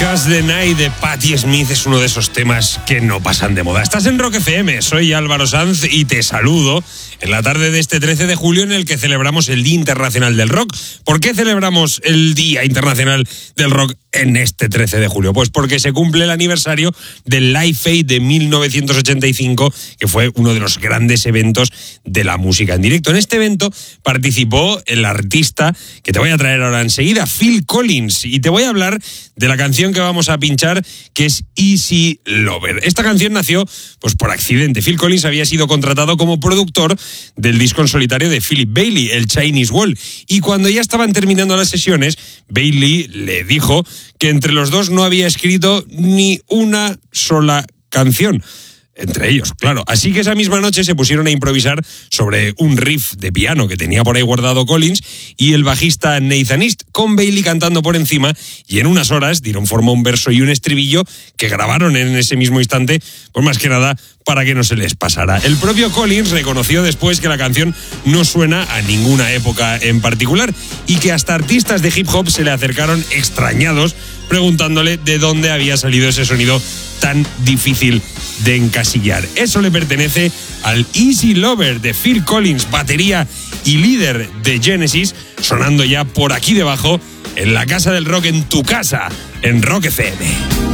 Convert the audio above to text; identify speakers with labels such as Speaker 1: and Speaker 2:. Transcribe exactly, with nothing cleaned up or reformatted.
Speaker 1: Just the Night de Patti Smith es uno de esos temas que no pasan de moda. Estás en Rock F M, soy Álvaro Sanz y te saludo en la tarde de este trece de julio en el que celebramos el Día Internacional del Rock. ¿Por qué celebramos el Día Internacional del Rock en este trece de julio? Pues porque se cumple el aniversario del Live Aid de mil novecientos ochenta y cinco, que fue uno de los grandes eventos de la música en directo. En este evento participó el artista que te voy a traer ahora enseguida, Phil Collins, y te voy a hablar de la canción que vamos a pinchar, que es Easy Lover. Esta canción nació pues por accidente. Phil Collins había sido contratado como productor del disco en solitario de Philip Bailey, el Chinese Wall, y cuando ya estaban terminando las sesiones, Bailey le dijo que entre los dos no había escrito ni una sola canción. Entre ellos, claro. Así que esa misma noche se pusieron a improvisar sobre un riff de piano que tenía por ahí guardado Collins y el bajista Nathan East, con Bailey cantando por encima, y en unas horas dieron forma a un verso y un estribillo que grabaron en ese mismo instante, pues más que nada para que no se les pasara. El propio Collins reconoció después que la canción no suena a ninguna época en particular y que hasta artistas de hip hop se le acercaron extrañados preguntándole de dónde había salido ese sonido tan difícil de encasillar. Eso le pertenece al Easy Lover de Phil Collins, batería y líder de Genesis, sonando ya por aquí debajo en la casa del rock, en tu casa, en Rock F M.